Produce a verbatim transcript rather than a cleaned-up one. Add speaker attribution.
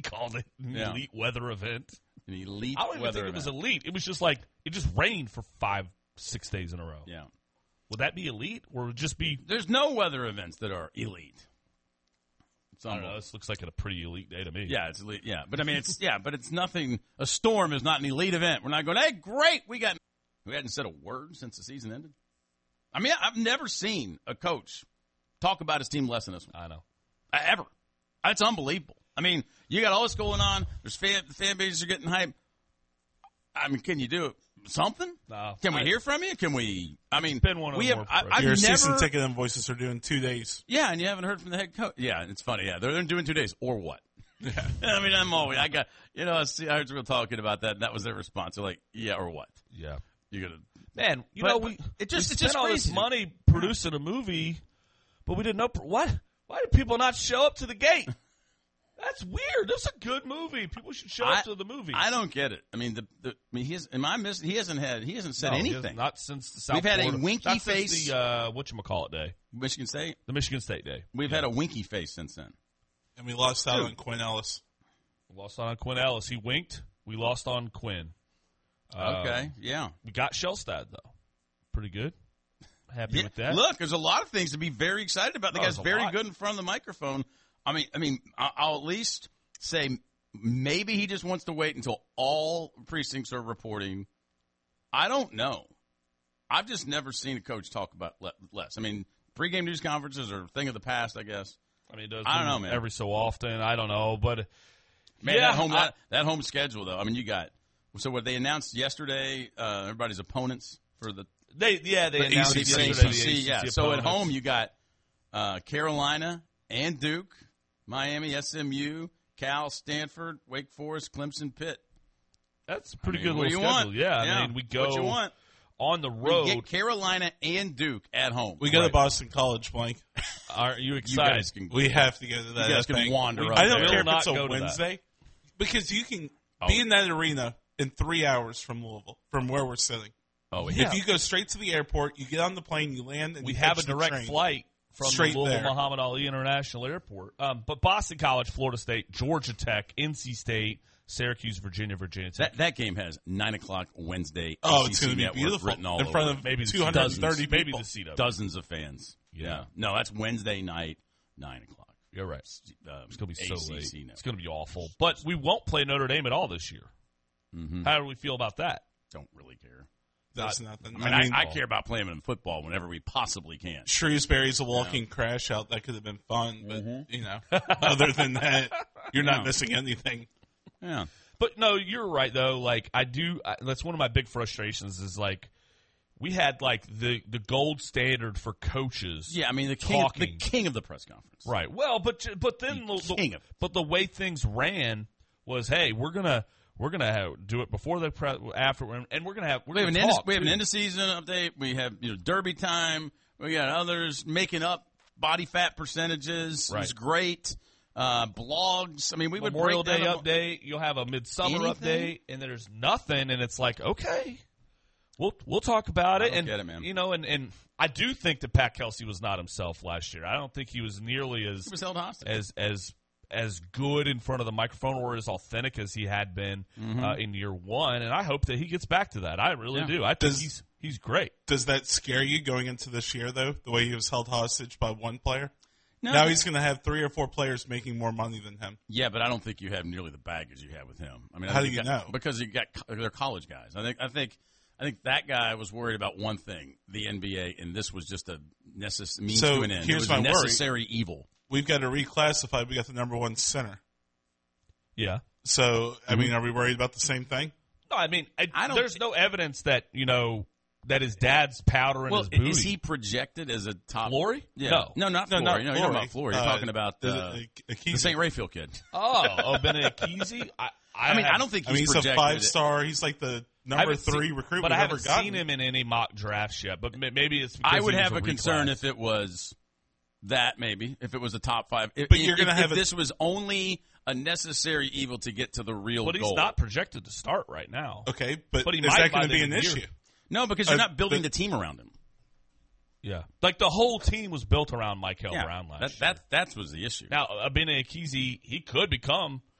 Speaker 1: called it an
Speaker 2: Yeah.
Speaker 1: elite weather event.
Speaker 2: An elite
Speaker 1: I don't even
Speaker 2: weather
Speaker 1: think it was
Speaker 2: event.
Speaker 1: elite. It was just like it just rained for five, six days in a row.
Speaker 2: Yeah.
Speaker 1: Would that be elite, or would it just be?
Speaker 2: There's no weather events that are elite. It's
Speaker 1: I don't know.
Speaker 2: unbelievable.
Speaker 1: This looks like a pretty elite day to me.
Speaker 2: Yeah, it's elite. Yeah, but I mean, it's yeah, but it's nothing. A storm is not an elite event. We're not going, hey, great, we got. We hadn't said a word since the season ended. I mean, I've never seen a coach talk about his team less than this one.
Speaker 1: I know.
Speaker 2: Ever. It's unbelievable. I mean, you got all this going on. There's fan, the fan bases are getting hyped. I mean, can you do it? Something?
Speaker 1: No.
Speaker 2: Can we
Speaker 1: I-
Speaker 2: hear from you? Can we? I mean,
Speaker 1: been one of
Speaker 2: we
Speaker 1: the
Speaker 2: have.
Speaker 1: more
Speaker 2: I,
Speaker 1: frustrating.
Speaker 2: I've
Speaker 3: Your
Speaker 2: never.
Speaker 3: season ticket invoices are due in two days.
Speaker 2: Yeah, and you haven't heard from the head coach. Yeah, it's funny. Yeah, they're, they're doing two days or what? Yeah. I mean, I'm always. I got. You know, I see. I heard people talking about that, and that was their response. They're like, yeah, or what?
Speaker 1: Yeah.
Speaker 2: You're gonna.
Speaker 1: Man, you
Speaker 2: But-
Speaker 1: know
Speaker 2: but
Speaker 1: we
Speaker 2: it just-
Speaker 1: we
Speaker 2: it's
Speaker 1: spent
Speaker 2: just
Speaker 1: all
Speaker 2: crazy.
Speaker 1: this money producing a movie, but we didn't know what. Why did people not show up to the gate? That's weird. That's a good movie. People should show
Speaker 2: I-
Speaker 1: up to the movie.
Speaker 2: I don't get it. I mean, the. the I mean, he's. Am I missing? He hasn't had. He hasn't said
Speaker 1: No, he
Speaker 2: anything.
Speaker 1: has Not since the South
Speaker 2: We've had a
Speaker 1: Florida-
Speaker 2: winky
Speaker 1: not
Speaker 2: face-
Speaker 1: Since the uh, whatchamacallit day,
Speaker 2: Michigan State.
Speaker 1: the Michigan State day.
Speaker 2: We've had a winky face since then.
Speaker 3: And we lost out
Speaker 2: Dude.
Speaker 3: on Quinn Ellis.
Speaker 1: We lost on Quinn Ellis. He winked. We lost on Quinn. Uh,
Speaker 2: Okay. Yeah.
Speaker 1: We got Shellstad though. Pretty good. Happy
Speaker 2: Yeah,
Speaker 1: with that.
Speaker 2: Look, there's a lot of things to be very excited about. The
Speaker 1: Oh,
Speaker 2: guy's
Speaker 1: there's a
Speaker 2: very
Speaker 1: lot.
Speaker 2: good in front of the microphone. I mean, I mean, I- I'll at least say maybe he just wants to wait until all precincts are reporting. I don't know. I've just never seen a coach talk about le- less. I mean, pregame news conferences are a thing of the past, I guess.
Speaker 1: I mean, it does
Speaker 2: I don't
Speaker 1: do
Speaker 2: know, man.
Speaker 1: every so often. I don't know, but
Speaker 2: Man,
Speaker 1: yeah,
Speaker 2: that home
Speaker 1: I-
Speaker 2: that, that home schedule though. I mean, you got so what they announced yesterday. Uh, everybody's opponents for the
Speaker 1: they yeah they
Speaker 3: The
Speaker 1: announced
Speaker 3: A C C,
Speaker 1: yesterday
Speaker 2: A C C,
Speaker 1: the A C C
Speaker 2: yeah. So at
Speaker 1: opponents.
Speaker 2: home you got uh, Carolina and Duke, Miami, S M U, Cal, Stanford, Wake Forest, Clemson, Pitt.
Speaker 1: That's a pretty
Speaker 2: I mean,
Speaker 1: good
Speaker 2: what do
Speaker 1: little
Speaker 2: you
Speaker 1: schedule.
Speaker 2: want?
Speaker 1: Yeah,
Speaker 2: Yeah,
Speaker 1: I mean we go
Speaker 2: what you want?
Speaker 1: on the
Speaker 2: We
Speaker 1: road.
Speaker 2: get Carolina and Duke at home.
Speaker 3: We go to
Speaker 1: Right.
Speaker 3: Boston College, Blank.
Speaker 1: Are you
Speaker 2: you
Speaker 1: excited?
Speaker 2: guys can.
Speaker 3: We have to go to that.
Speaker 2: You guys can
Speaker 3: thing.
Speaker 2: wander
Speaker 3: We-
Speaker 2: up
Speaker 3: I don't
Speaker 2: there.
Speaker 3: care
Speaker 1: Will
Speaker 3: if it's
Speaker 1: not
Speaker 3: a
Speaker 1: go to that.
Speaker 3: Wednesday because you can
Speaker 2: Oh.
Speaker 3: be in that arena in three hours from Louisville, from where we're sitting.
Speaker 2: Oh,
Speaker 1: Yeah.
Speaker 3: If you go straight to the airport, you get on the plane, you land, and
Speaker 1: We
Speaker 3: you
Speaker 1: have a
Speaker 3: catch the
Speaker 1: direct
Speaker 3: train.
Speaker 1: flight from
Speaker 3: Straight
Speaker 1: the Louisville
Speaker 3: there.
Speaker 1: Muhammad Ali International Airport. Um, but Boston College, Florida State, Georgia Tech, N C State, Syracuse, Virginia, Virginia Tech.
Speaker 2: that that game has nine o'clock Wednesday.
Speaker 3: Oh,
Speaker 2: A C C
Speaker 3: it's going to be
Speaker 2: Network
Speaker 3: beautiful
Speaker 2: written all
Speaker 3: in front
Speaker 2: over
Speaker 3: of
Speaker 1: Maybe the
Speaker 3: two hundred thirty
Speaker 2: dozens.
Speaker 3: people.
Speaker 1: Maybe the seat up.
Speaker 2: dozens of fans.
Speaker 1: Yeah.
Speaker 2: No, that's Wednesday night, nine o'clock.
Speaker 1: You're right.
Speaker 2: Um,
Speaker 1: It's going to be so
Speaker 2: A C C
Speaker 1: late.
Speaker 2: Network.
Speaker 1: It's going to be awful. But we won't play Notre Dame at all this year.
Speaker 2: Mhm.
Speaker 1: How do we feel about that?
Speaker 2: Don't really care.
Speaker 3: That's nothing.
Speaker 2: I mean, I, I care about playing in football whenever we possibly can.
Speaker 3: Shrewsbury's a walking crash out. That could have been fun, but you know, other than that, you're not
Speaker 2: No.
Speaker 3: missing anything.
Speaker 2: Yeah.
Speaker 1: But no, you're right though. Like I do. I, that's one of my big frustrations. Is like we had like the the gold standard for coaches.
Speaker 2: Yeah, I mean the king, the
Speaker 1: Talking.
Speaker 2: king of the press conference.
Speaker 1: Right. Well, but ju- but then
Speaker 2: The
Speaker 1: the, the-
Speaker 2: king of it.
Speaker 1: but the way things ran was, hey, we're gonna we're gonna have, do it before the pre, after, and we're gonna have we're
Speaker 2: We have an
Speaker 1: gonna
Speaker 2: end,
Speaker 1: talk,
Speaker 2: we have an
Speaker 1: too.
Speaker 2: end of season update. We have you know Derby time. We got others making up body fat percentages.
Speaker 1: Right.
Speaker 2: It's great. Uh, blogs. I mean, we would
Speaker 1: Memorial
Speaker 2: break
Speaker 1: Day
Speaker 2: down a-
Speaker 1: update. You'll have a midsummer
Speaker 2: Anything?
Speaker 1: update, and then there's nothing, and it's like, okay, we'll we'll talk about
Speaker 2: I
Speaker 1: it.
Speaker 2: don't
Speaker 1: and
Speaker 2: get it, man.
Speaker 1: you know, and and I do think that Pat Kelsey was not himself last year. I don't think he was nearly as
Speaker 2: He was held hostage.
Speaker 1: as as as good in front of the microphone or as authentic as he had been uh, in year one. And I hope that he gets back to that. I really
Speaker 2: Mm-hmm. Yeah.
Speaker 1: do. I think
Speaker 3: Does-
Speaker 1: he's he's great.
Speaker 3: Does that scare you going into this year, though? The way he was held hostage by one player.
Speaker 2: No,
Speaker 3: Now
Speaker 2: but-
Speaker 3: he's going to have three or four players making more money than him.
Speaker 2: Yeah, but I don't think you have nearly the baggage you have with him. I mean, I
Speaker 3: How
Speaker 2: think
Speaker 3: do you
Speaker 2: got-
Speaker 3: know?
Speaker 2: Because you got they're college guys. I think I think I think that guy was worried about one thing, the N B A, and this was just a necess- means
Speaker 3: So,
Speaker 2: to an end.
Speaker 3: here's
Speaker 2: it was
Speaker 3: my worry.
Speaker 2: necessary evil.
Speaker 3: We've got to reclassify. We got the number one center.
Speaker 1: Yeah.
Speaker 3: So, I
Speaker 2: Mm-hmm.
Speaker 3: mean, are we worried about the same thing?
Speaker 1: No, I mean, I,
Speaker 2: I don't
Speaker 1: there's
Speaker 2: thi-
Speaker 1: no evidence that, you know, that his dad's powder in
Speaker 2: Well,
Speaker 1: his booty.
Speaker 2: is he projected as a top?
Speaker 1: Flory?
Speaker 2: Yeah.
Speaker 1: No.
Speaker 2: no, not
Speaker 3: No,
Speaker 2: Flory.
Speaker 3: not
Speaker 2: no, you're talking
Speaker 3: Flory.
Speaker 2: about Flory. You're
Speaker 3: Uh,
Speaker 2: talking about
Speaker 3: the-
Speaker 2: uh,
Speaker 3: the-
Speaker 2: the
Speaker 3: Akiza.
Speaker 2: Saint Raphael kid.
Speaker 1: Oh, oh, Benakizi? I, I,
Speaker 2: I mean,
Speaker 1: have-
Speaker 2: I don't think
Speaker 3: I
Speaker 2: he's
Speaker 3: mean, he's a
Speaker 2: projected.
Speaker 3: five star. He's like the
Speaker 1: I
Speaker 3: number
Speaker 1: haven't
Speaker 3: three
Speaker 1: seen-
Speaker 3: recruit
Speaker 1: but
Speaker 3: we've
Speaker 1: I
Speaker 3: ever
Speaker 1: haven't
Speaker 3: gotten.
Speaker 1: seen him in any mock drafts yet. But ma- maybe it's because
Speaker 2: I would
Speaker 1: he was
Speaker 2: have a, concern
Speaker 1: reclass.
Speaker 2: if it was that, maybe if it was a top five. If,
Speaker 3: But
Speaker 2: if-
Speaker 3: you're gonna
Speaker 2: if-
Speaker 3: have
Speaker 2: if
Speaker 3: a-
Speaker 2: this was only a necessary evil to get to the real
Speaker 1: But he's
Speaker 2: goal.
Speaker 1: not projected to start right now.
Speaker 3: Okay, but,
Speaker 1: But he
Speaker 3: is
Speaker 1: might
Speaker 3: that
Speaker 1: by
Speaker 3: going to
Speaker 1: the
Speaker 3: be an
Speaker 1: end of the
Speaker 3: issue?
Speaker 1: year.
Speaker 2: No, because you're
Speaker 3: Uh,
Speaker 2: not building
Speaker 3: but-
Speaker 2: the team around him.
Speaker 1: Yeah. Like the whole team was built around Michael
Speaker 2: Yeah,
Speaker 1: Brown last
Speaker 2: that,
Speaker 1: year.
Speaker 2: that that was the issue.
Speaker 1: Now, Abena Akizi, he could become